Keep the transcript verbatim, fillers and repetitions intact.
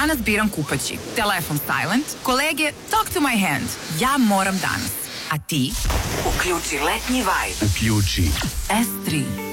Danas biram kupaći. Telefon silent. Kolege, talk to my hand. Ja moram danas. A ti? Uključi letnji vibe. Uključi S tri.